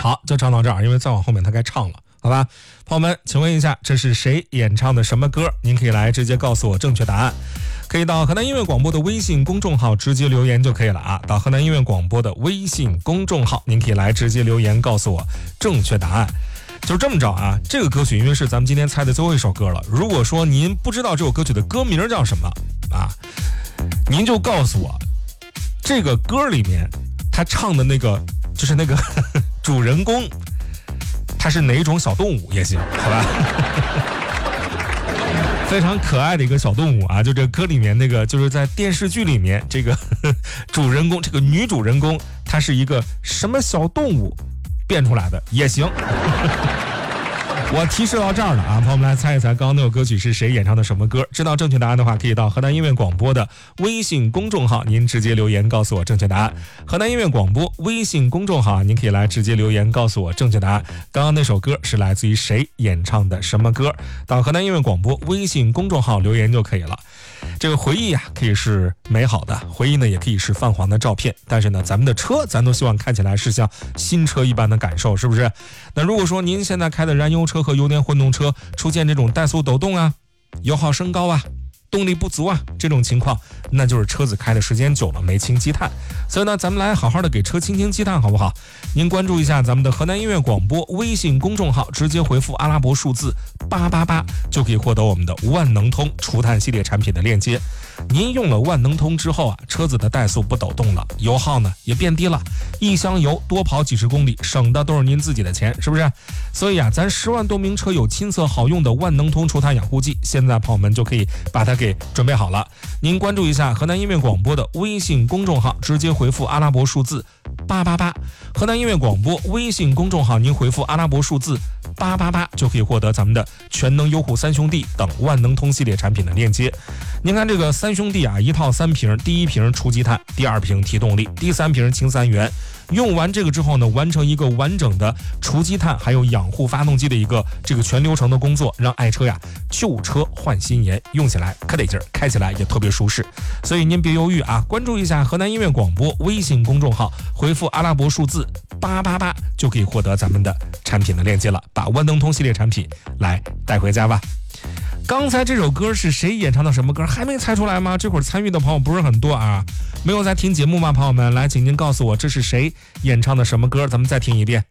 好，就唱到这儿，因为再往后面他该唱了，好吧？朋友们，请问一下，这是谁演唱的什么歌？您可以来直接告诉我正确答案，可以到河南音乐广播的微信公众号直接留言就可以了啊！到河南音乐广播的微信公众号，您可以来直接留言告诉我正确答案。就这么着啊，这个歌曲因为是咱们今天猜的最后一首歌了，如果说您不知道这首歌曲的歌名叫什么啊，您就告诉我这个歌里面他唱的那个就是那个主人公他是哪种小动物也行，好吧？非常可爱的一个小动物啊，就这歌里面那个就是在电视剧里面这个主人公，这个女主人公她是一个什么小动物变出来的也行。我提示到这儿了啊，朋友们来猜一猜，刚刚那首歌曲是谁演唱的什么歌？知道正确答案的话，可以到河南音乐广播的微信公众号，您直接留言告诉我正确答案。河南音乐广播微信公众号，您可以来直接留言告诉我正确答案。刚刚那首歌是来自于谁演唱的什么歌？到河南音乐广播微信公众号留言就可以了。这个回忆啊，可以是美好的回忆呢，也可以是泛黄的照片。但是呢，咱们的车，咱都希望看起来是像新车一般的感受，是不是？那如果说您现在开的燃油车和油电混动车出现这种怠速抖动啊、油耗升高啊、动力不足啊这种情况，那就是车子开的时间久了没清积碳。所以呢，咱们来好好的给车清清积碳，好不好？您关注一下咱们的河南音乐广播微信公众号，直接回复阿拉伯数字888，就可以获得我们的万能通除碳系列产品的链接。您用了万能通之后啊，车子的怠速不抖动了，油耗呢也变低了，一箱油多跑几十公里，省的都是您自己的钱，是不是？所以啊，咱10万多名车友亲测好用的万能通除碳养护剂，现在朋友们就可以把它给准备好了。您关注一下河南音乐广播的微信公众号，直接回复阿拉伯数字888，河南音乐广播微信公众号，您回复阿拉伯数字888就可以获得咱们的全能优护3兄弟等万能通系列产品的链接。您看这个3兄弟啊，一套3瓶，第1瓶除积碳，第2瓶提动力，第3瓶氢3元。用完这个之后呢，完成一个完整的除积碳还有养护发动机的一个这个全流程的工作，让爱车呀旧车换新颜，用起来可得劲儿，开起来也特别舒适。所以您别犹豫啊，关注一下河南音乐广播微信公众号，回复阿拉伯数字888就可以获得咱们的产品的链接了，把万能通系列产品来带回家吧。刚才这首歌是谁演唱的什么歌？还没猜出来吗？这会儿参与的朋友不是很多啊，没有在听节目吗？朋友们，来，请您告诉我这是谁演唱的什么歌？咱们再听一遍。